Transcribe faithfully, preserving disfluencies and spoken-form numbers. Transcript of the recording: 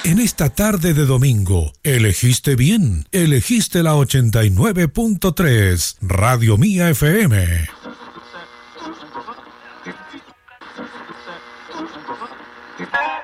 En esta tarde de domingo, elegiste bien, elegiste la ochenta y nueve punto tres, Radio Mía F M.